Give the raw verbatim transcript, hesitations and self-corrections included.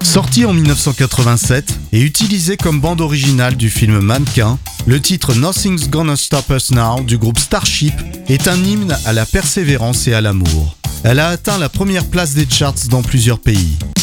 Sorti en dix-neuf cent quatre-vingt-sept et utilisé comme bande originale du film Mannequin, le titre Nothing's Gonna Stop Us Now du groupe Starship est un hymne à la persévérance et à l'amour. Elle a atteint la première place des charts dans plusieurs pays.